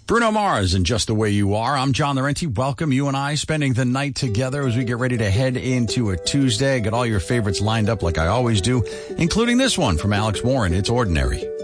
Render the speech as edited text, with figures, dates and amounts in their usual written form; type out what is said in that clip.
Bruno Mars and Just the Way You Are. I'm John Laurenti. Welcome, you and I, spending the night together as we get ready to head into a Tuesday. Got all your favorites lined up like I always do, including this one from Alex Warren, It's Ordinary.